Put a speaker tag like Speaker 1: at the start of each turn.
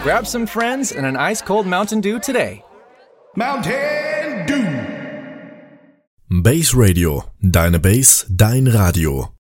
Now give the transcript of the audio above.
Speaker 1: Grab some friends and an ice-cold Mountain Dew today.
Speaker 2: Mountain Dew.
Speaker 3: Base Radio. Deine Base, dein Radio.